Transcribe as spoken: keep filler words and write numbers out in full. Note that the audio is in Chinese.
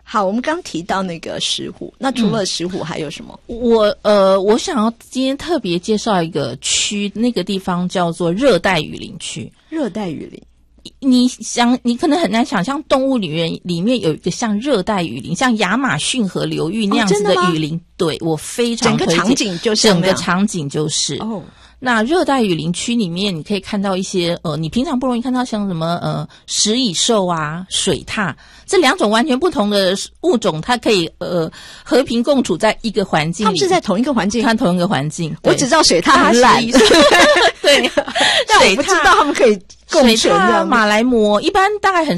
好，我们刚提到那个石虎，那除了石虎还有什么？ 嗯、我呃，我想要今天特别介绍一个区，那个地方叫做热带雨林区。 热带雨林。 你想，你可能很难想象动物里面里面有一个像热带雨林，像亚马逊河流域那样子的雨林。哦、对，我非常推荐。 整个场景就是整个场景就是哦。 那热带雨林区里面，你可以看到一些呃，你平常不容易看到像什么呃食蚁兽啊、水獭这两种完全不同的物种，它可以呃和平共处在一个环境里。 它们是在同一个环境， 看同一个环境。 我只知道水獭很懒， 对， 但我不知道它们可以共存。 水獭、马来貘一般大概很